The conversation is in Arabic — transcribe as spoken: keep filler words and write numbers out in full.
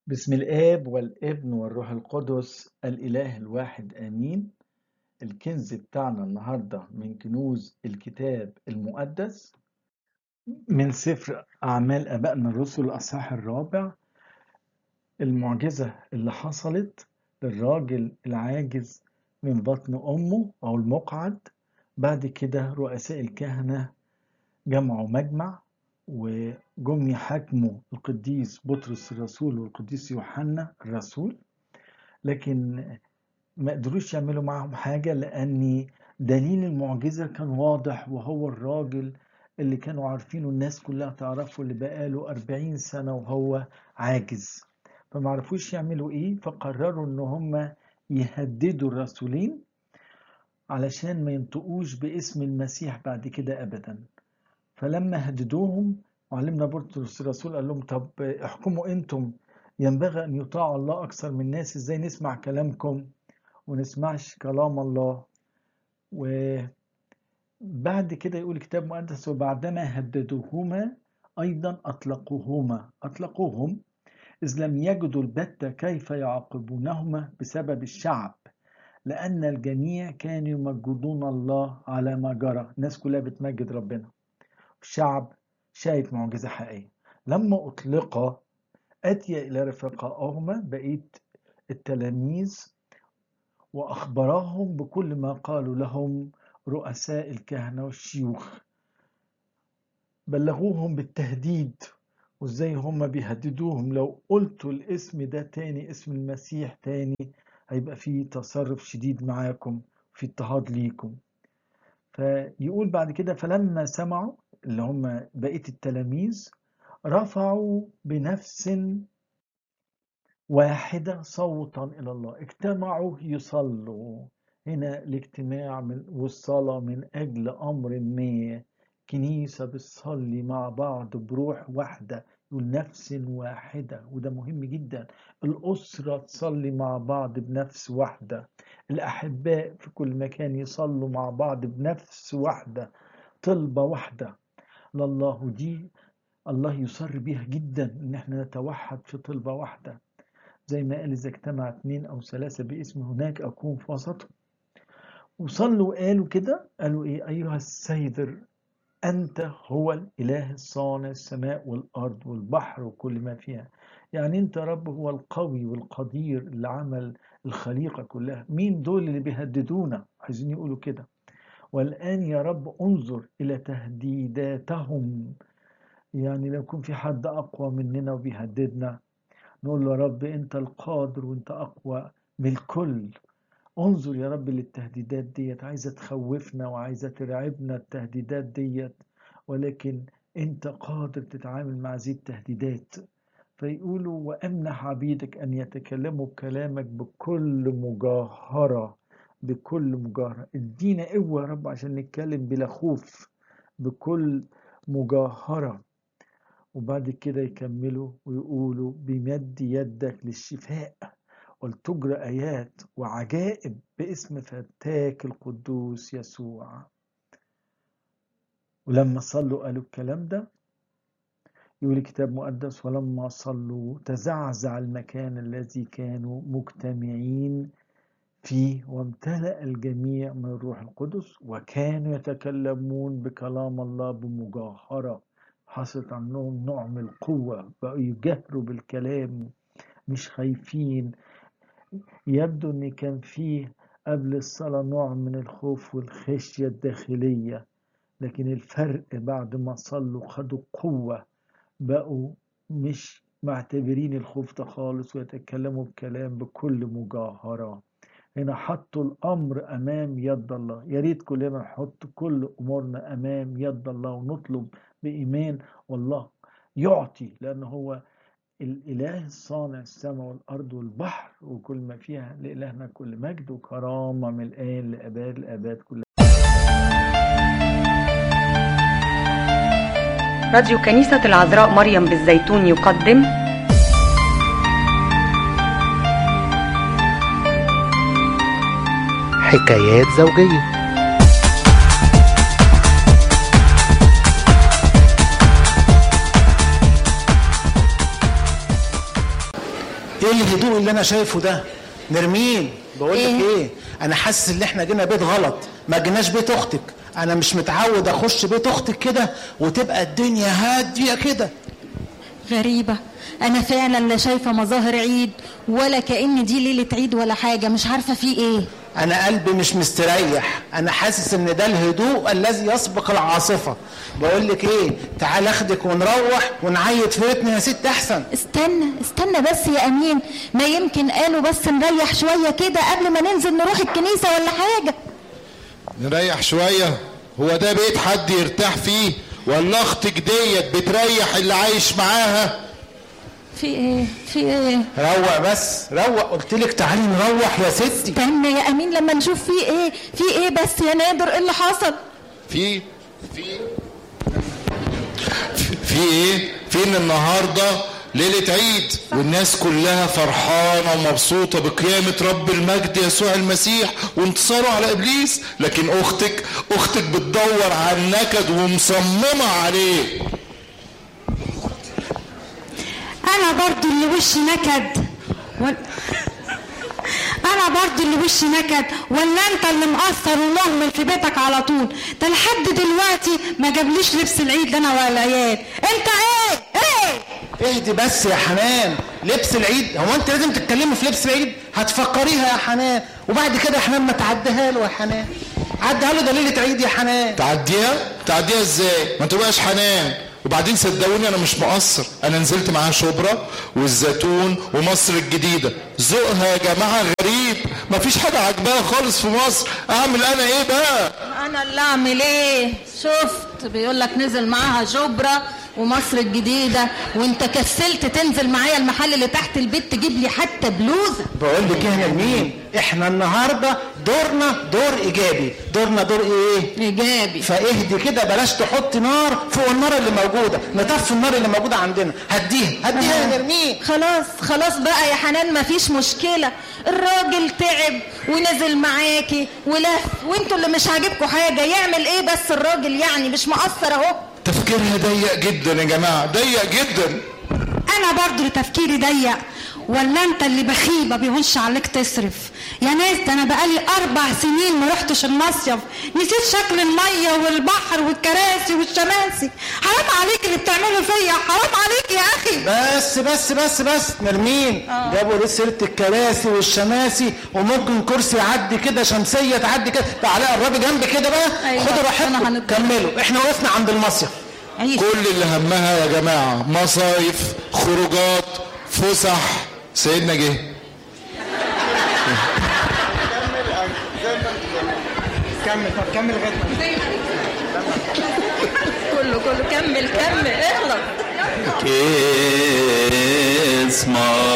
بسم الآب والابن والروح القدس الإله الواحد آمين. الكنز بتاعنا النهاردة من كنوز الكتاب المقدس من سفر أعمال آبائنا الرسل الأصحاح الرابع. المعجزة اللي حصلت للراجل العاجز من بطن أمه أو المقعد. بعد كده رؤساء الكهنة جمعوا مجمع وجم يحاكموا القديس بطرس الرسول والقديس يوحنا الرسول، لكن ما قدروش يعملوا معهم حاجة لأن دليل المعجزة كان واضح، وهو الراجل اللي كانوا عارفينه، الناس كلها تعرفه، اللي بقاله أربعين سنة وهو عاجز. فما عرفوش يعملوا إيه، فقرروا إن هم يهددوا الرسولين علشان ما ينطقوش باسم المسيح بعد كده أبدا. فلما هددوهم وعلمنا بطرس الرسول قال لهم طب احكموا انتم، ينبغي ان يطاع الله اكثر من الناس، ازاي نسمع كلامكم ونسمعش كلام الله؟ وبعد كده يقول الكتاب المقدس وبعدما هددوهما ايضا اطلقوهما اطلقوهم اذ لم يجدوا البتة كيف يعاقبونهما بسبب الشعب، لان الجميع كانوا يمجدون الله على ما جرى. الناس كلها بتمجد ربنا، الشعب شايف معجزة حقيقية. لما أطلق أتي إلى رفقائهما بقية التلاميذ وأخبرهم بكل ما قالوا لهم رؤساء الكهنة والشيوخ، بلغوهم بالتهديد وإزاي هم بيهددوهم لو قلتوا الاسم ده تاني، اسم المسيح تاني، هيبقى فيه تصرف شديد معاكم، في اضطهاد ليكم. فيقول بعد كده فلما سمعوا اللي هم بقية التلاميذ رفعوا بنفس واحدة صوتا إلى الله، اجتمعوا يصلوا. هنا الاجتماع من والصلاة من أجل أمر ما، كنيسة بتصلي مع بعض بروح واحدة، يقول نفس واحدة، وده مهم جدا. الأسرة تصلي مع بعض بنفس واحدة، الأحباء في كل مكان يصلوا مع بعض بنفس واحدة، طلبة واحدة لله. ودي الله يصر بيها جدا، ان احنا نتوحد في طلبة واحدة، زي ما قال اذا اجتمع اثنين او ثلاثة باسم هناك اكون في وسطهم. وصلوا قالوا كده، قالوا ايه؟ ايها السيد انت هو الاله الصانع السماء والارض والبحر وكل ما فيها. يعني انت رب هو القوي والقدير اللي عمل الخليقة كلها. مين دول اللي بيهددونا؟ عايزين يقولوا كده. والآن يا رب انظر إلى تهديداتهم. يعني لو يكون في حد أقوى مننا وبيهددنا، نقول له يا رب أنت القادر وأنت أقوى من الكل. انظر يا رب للتهديدات ديت، عايزة تخوفنا وعايزة ترعبنا التهديدات ديت، ولكن أنت قادر تتعامل مع هذه التهديدات. فيقولوا وأمنح عبيدك أن يتكلموا بكلامك بكل مجاهرة، بكل مجاهرة. ادينا قوة يا رب عشان نتكلم بلا خوف، بكل مجاهرة. وبعد كده يكملوا ويقولوا بمد يدك للشفاء، ولتجرى آيات وعجائب باسم فتاك القدوس يسوع. ولما صلوا قالوا الكلام ده، يقول الكتاب المقدس ولما صلوا تزعزع المكان الذي كانوا مجتمعين فيه، وامتلأ الجميع من الروح القدس، وكانوا يتكلمون بكلام الله بمجاهرة. حصلت عنهم نوع من القوة، بقوا يجهروا بالكلام مش خايفين. يبدو ان كان فيه قبل الصلاة نوع من الخوف والخشية الداخلية، لكن الفرق بعد ما صلوا خدوا قوة، بقوا مش معتبرين الخوف ده خالص، ويتكلموا بكلام بكل مجاهرة. هنا حطوا الأمر أمام يد الله. يا ريت كلنا نحط كل أمورنا أمام يد الله ونطلب بإيمان، والله يعطي، لأن هو الإله الصانع السماء والأرض والبحر وكل ما فيها. لإلهنا كل مجد وكرامة من الآن لأباد الآباد كلها. راديو كنيسة العذراء مريم بالزيتون يقدم حكايات زوجية. ايه الهدوء اللي انا شايفه ده؟ نرمين بقول لك إيه؟ ايه، انا حاسس ان احنا جينا بيت غلط، ما جيناش بيت اختك. انا مش متعود اخش بيت اختك كده وتبقى الدنيا هاديه كده. غريبة، أنا فعلا لا شايفة مظاهر عيد ولا كأن دي ليلة عيد ولا حاجة، مش عارفة في إيه. انا قلبي مش مستريح، انا حاسس ان ده الهدوء الذي يسبق العاصفة. بقول لك ايه، تعال اخدك ونروح ونعيد في بيتنا يا ست احسن. استنى استنى بس يا أمين، ما يمكن قالوا بس نريح شوية كده قبل ما ننزل نروح الكنيسة ولا حاجة. نريح شوية؟ هو ده بيت حد يرتاح فيه؟ ولا اختك ديت بتريح اللي عايش معاها؟ في ايه في ايه؟ روق بس روق، قلت لك تعالي نروح يا ستي. استنى يا امين لما نشوف في ايه في ايه بس يا نادر، ايه اللي حصل؟ في في في ايه؟ في ان النهارده ليله عيد والناس كلها فرحانه ومبسوطه بقيامه رب المجد يسوع المسيح وانتصاره على ابليس، لكن اختك اختك بتدور على النكد ومصممه عليه. انا برضو اللي وشي نكد و... انا برضو اللي وشي نكد، ولا انت اللي مقصر ومهمل في بيتك على طول؟ ده لحد دلوقتي ما جابليش لبس العيد انا ولا العيال. انت ايه ايه؟ اهدي بس يا حنان، لبس العيد هو انت لازم تتكلمي في لبس العيد؟ هتفكريها يا حنان وبعد كده حنان ما تعديها له. يا حنان عديها له، ده ليله عيد يا حنان. تعديها؟ تعديها ازاي؟ ما تبقاش حنان. وبعدين صدقوني انا مش مقصر، انا نزلت معاها شبرا والزيتون ومصر الجديده، ذوقها يا جماعه غريب، مفيش حاجه عجباها خالص في مصر. اعمل انا ايه بقى؟ انا اللي اعمل ايه؟ شفت بيقول لك نزل معاها شبرا ومصر الجديده، وانت كسلت تنزل معايا المحل اللي تحت البيت تجيب لي حتى بلوزه. بقول لك ايه يا مين، احنا النهارده دورنا دور ايجابي. دورنا دور ايه؟ ايجابي. فاهدي كده، بلاش تحطي نار فوق النار اللي موجوده، نطفي النار اللي موجوده عندنا. هديها هديها يا نرمين. خلاص خلاص بقى يا حنان، مفيش مشكله، الراجل تعب ونزل معاكي ولف، وانتوا اللي مش عاجبكم حاجه، يعمل ايه بس الراجل يعني؟ مش مقصر اهو. تفكيرها ضيق جدا يا جماعه، ضيق جدا. انا برضو اللي تفكيري ضيق، ولا انت اللي بخيل ما بيهونش عليك تصرف؟ يا ناس ده انا بقالي اربع سنين ما رحتش المصيف، نسيت شكل الميه والبحر والكراسي والشماسي. حرام عليك اللي بتعمله فيا، حرام عليك يا اخي. بس بس بس بس نرمين، جابوا ليه سيره الكراسي والشماسي؟ وممكن كرسي يعدي كده، شمسيه تعدي كده. تعالى قربي جنبي كده بقى. أيوة. خدوا راحتكم كملوا، احنا وقفنا عند المصيف. عيش. كل اللي همها يا جماعه مصايف، خروجات، فسح. سيدنا جه. كمل طب كمل لغايه كله كله كمل كمل اخلص. كيسما